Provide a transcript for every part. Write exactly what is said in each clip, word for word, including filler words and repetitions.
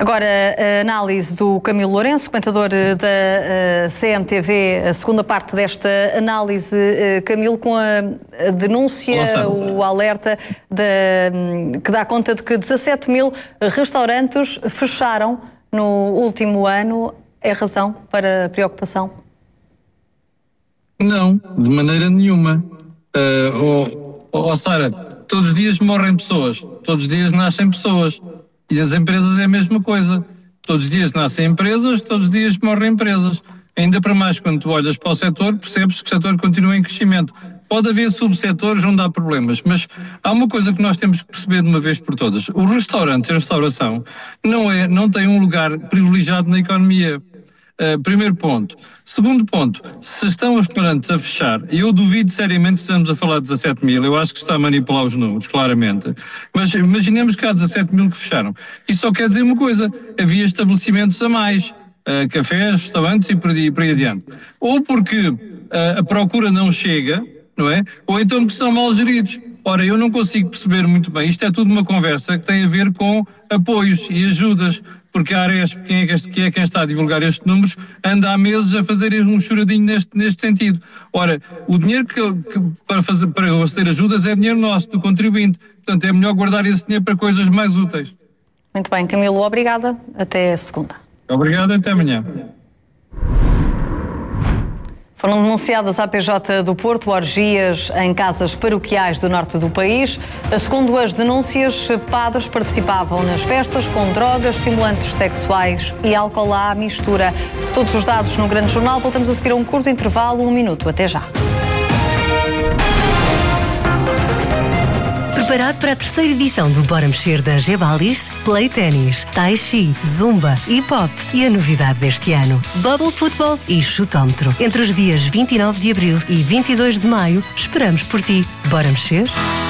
Agora, a análise do Camilo Lourenço, comentador da C M T V, a segunda parte desta análise, Camilo, com a denúncia, Olá, o alerta de, que dá conta de que dezassete mil restaurantes fecharam no último ano. É razão para preocupação? Não, de maneira nenhuma. Uh, oh, oh, Sara, todos os dias morrem pessoas, todos os dias nascem pessoas. E as empresas é a mesma coisa. Todos os dias nascem empresas, todos os dias morrem empresas. Ainda para mais, quando tu olhas para o setor, percebes que o setor continua em crescimento. Pode haver subsetores onde há problemas, mas há uma coisa que nós temos que perceber de uma vez por todas. Os restaurantes e a restauração não, é, não têm um lugar privilegiado na economia. Uh, primeiro ponto. Segundo ponto, se estão os restaurantes a fechar, e eu duvido seriamente que estamos a falar de dezassete mil, eu acho que está a manipular os números, claramente. Mas imaginemos que há dezassete mil que fecharam. Isso só quer dizer uma coisa, havia estabelecimentos a mais, uh, cafés, restaurantes e por aí, por aí adiante. Ou porque uh, a procura não chega, não é? Ou então porque são mal geridos. Ora, eu não consigo perceber muito bem, isto é tudo uma conversa que tem a ver com apoios e ajudas, porque a Aresp, quem é, que, quem é quem está a divulgar estes números, anda há meses a fazer um choradinho neste, neste sentido. Ora, o dinheiro que, que, para, fazer, para aceder ajudas é dinheiro nosso, do contribuinte. Portanto, é melhor guardar esse dinheiro para coisas mais úteis. Muito bem, Camilo, obrigada. Até segunda. Obrigado, até amanhã. Foram denunciadas à P J do Porto orgias em casas paroquiais do norte do país. Segundo as denúncias, padres participavam nas festas com drogas, estimulantes sexuais e álcool à mistura. Todos os dados no Grande Jornal. Voltamos a seguir a um curto intervalo, um minuto. Até já. Preparado para a terceira edição do Bora Mexer da Gebalis? Play Ténis, Tai Chi, Zumba, Hip Hop e a novidade deste ano, Bubble Futebol e Chutómetro. Entre os dias vinte e nove de abril e vinte e dois de maio, esperamos por ti. Bora Mexer?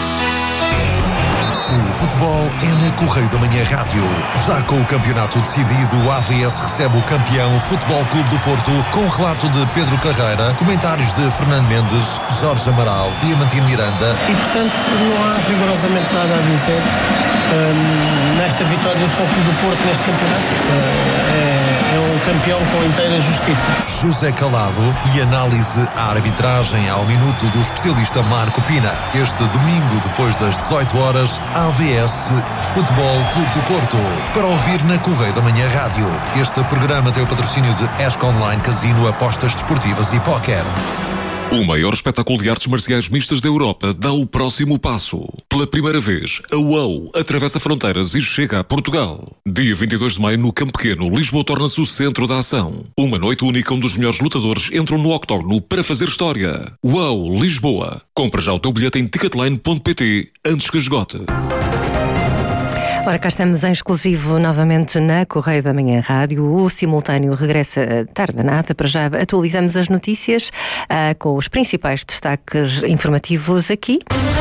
O futebol é na Correio da Manhã Rádio. Já com o campeonato decidido, o A V S recebe o campeão Futebol Clube do Porto, com relato de Pedro Carreira, comentários de Fernando Mendes, Jorge Amaral, Diamantino Miranda. E, portanto, não há rigorosamente nada a dizer um, nesta vitória do Futebol Clube do Porto neste campeonato. Uh, é, é um campeão com inteira justiça. José Calado e análise à arbitragem ao minuto do especialista Marco Pina. Este domingo, depois das dezoito horas, A V S Futebol Clube do Porto. Para ouvir na Correio da Manhã Rádio. Este programa tem o patrocínio de Esco Online Casino, apostas desportivas e póquer. O maior espetáculo de artes marciais mistas da Europa dá o próximo passo. Pela primeira vez, a U A U atravessa fronteiras e chega a Portugal. Dia vinte e dois de maio, no Campo Pequeno, Lisboa torna-se o centro da ação. Uma noite única onde os melhores lutadores entram no octógono para fazer história. U A U Lisboa. Compra já o teu bilhete em ticketline ponto pt antes que esgote. Ora, cá estamos em exclusivo novamente na Correio da Manhã Rádio. O simultâneo regressa tarde nada. Para já atualizamos as notícias uh, com os principais destaques informativos aqui.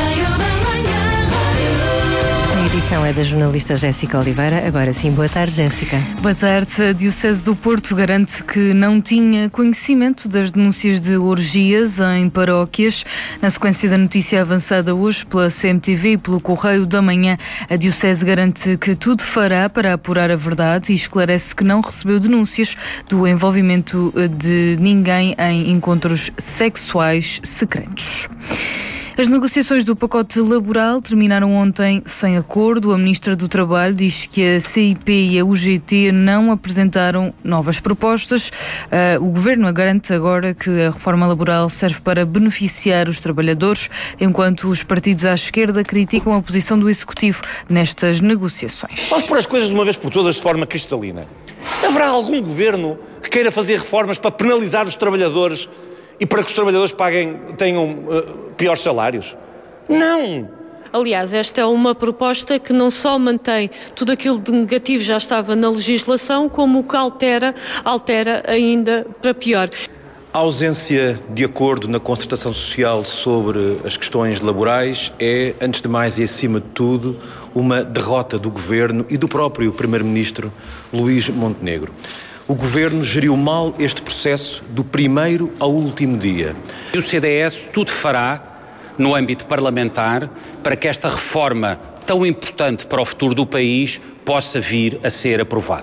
A edição é da jornalista Jéssica Oliveira. Agora sim, boa tarde, Jéssica. Boa tarde. A Diocese do Porto garante que não tinha conhecimento das denúncias de orgias em paróquias. Na sequência da notícia avançada hoje pela C M T V e pelo Correio da Manhã, a Diocese garante que tudo fará para apurar a verdade e esclarece que não recebeu denúncias do envolvimento de ninguém em encontros sexuais secretos. As negociações do pacote laboral terminaram ontem sem acordo. A Ministra do Trabalho diz que a C I P e a U G T não apresentaram novas propostas. Uh, o Governo garante agora que a reforma laboral serve para beneficiar os trabalhadores, enquanto os partidos à esquerda criticam a posição do Executivo nestas negociações. Vamos pôr as coisas de uma vez por todas de forma cristalina. Haverá algum governo que queira fazer reformas para penalizar os trabalhadores e para que os trabalhadores paguem, tenham uh, piores salários? Não! Aliás, esta é uma proposta que não só mantém tudo aquilo de negativo já estava na legislação, como o que altera, altera ainda para pior. A ausência de acordo na concertação social sobre as questões laborais é, antes de mais e acima de tudo, uma derrota do Governo e do próprio Primeiro-Ministro Luís Montenegro. O Governo geriu mal este processo do primeiro ao último dia. E o C D S tudo fará, no âmbito parlamentar, para que esta reforma tão importante para o futuro do país possa vir a ser aprovada.